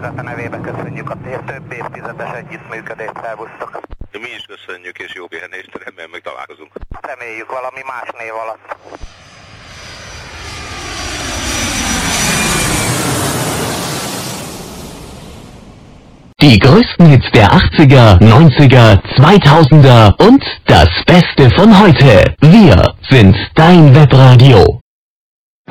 önkormányzata nevében köszönjük a több évtizedes együttműködést, szervusztok. Mi is köszönjük, és jó pihenést, remélem meg találkozunk. Reméljük valami más név alatt. Die größten Hits der 80er, 90er, 2000er und das Beste von heute. Wir sind dein Webradio.